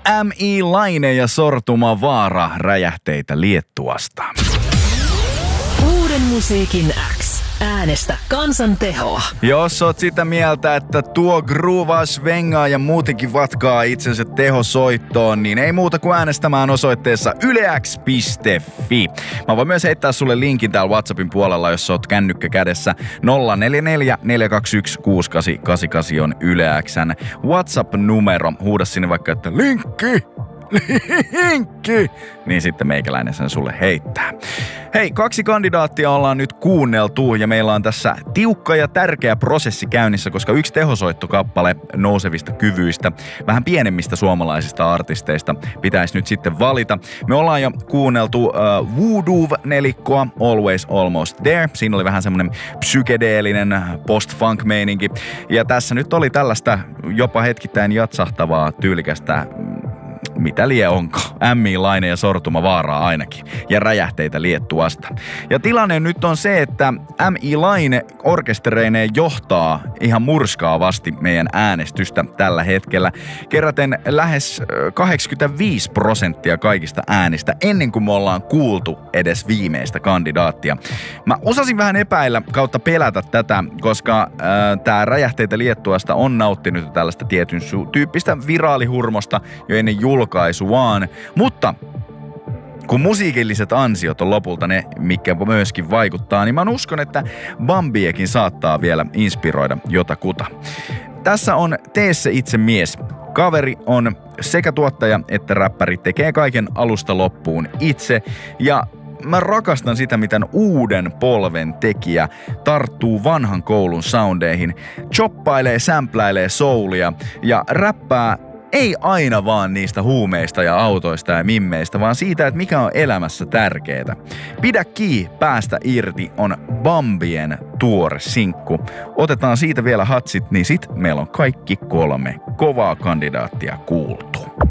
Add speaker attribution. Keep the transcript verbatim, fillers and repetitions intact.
Speaker 1: M I Laine ja Sortuma Vaara, Räjähteitä Liettuasta.
Speaker 2: Uuden musiikin X. Äänestä kansan tehoa.
Speaker 1: Jos oot sitä mieltä, että tuo groovaa, svengaa ja muutenkin vatkaa itsensä tehosoittoon, niin ei muuta kuin äänestämään osoitteessa ylex piste fi. Mä voin myös heittää sulle linkin täällä WhatsAppin puolella, jos oot kännykkä kädessä. nolla neljä neljä neljä kaksi yksi kuusi kahdeksan kahdeksan kahdeksan on Yle X:n WhatsApp-numero. Huuda sinne vaikka, että linkki! Linkki! Niin sitten meikäläinen sen sulle heittää. Hei, kaksi kandidaattia ollaan nyt kuunneltu ja meillä on tässä tiukka ja tärkeä prosessi käynnissä, koska yksi tehosoittokappale nousevista kyvyistä, vähän pienemmistä suomalaisista artisteista pitäisi nyt sitten valita. Me ollaan jo kuunneltu uh, Voodoo-nelikkoa, Always Almost There. Siinä oli vähän semmonen psykedeellinen post-funk-meininki. Ja tässä nyt oli tällaista jopa hetkittäin jatsahtavaa, tyylikästä, mitä lie onko. M I Laine ja Sortuma Vaaraa ainakin. Ja Räjähteitä Liettuasta. Ja tilanne nyt on se, että M I Laine orkestereineen johtaa ihan murskaavasti meidän äänestystä tällä hetkellä. Keräten lähes kahdeksankymmentäviisi prosenttia kaikista äänistä ennen kuin me ollaan kuultu edes viimeistä kandidaattia. Mä osasin vähän epäillä kautta pelätä tätä, koska äh, tää Räjähteitä Liettuasta on nauttinut tällaista tietyn su- tyyppistä viraalihurmosta jo ennen julkaisuaan. Mutta kun musiikilliset ansiot on lopulta ne, mikä myöskin vaikuttaa, niin mä uskon, että Bambiekin saattaa vielä inspiroida jotakuta. Tässä on Tee se itse mies. Kaveri on sekä tuottaja että räppäri, tekee kaiken alusta loppuun itse ja mä rakastan sitä, miten uuden polven tekijä tarttuu vanhan koulun soundeihin, choppailee, sampläilee soulia ja räppää ei aina vaan niistä huumeista ja autoista ja mimmeistä, vaan siitä, että mikä on elämässä tärkeää. Pidä kiinni, päästä irti on Bambien tuore sinkku. Otetaan siitä vielä hatsit, niin sit meillä on kaikki kolme kovaa kandidaattia kuultu.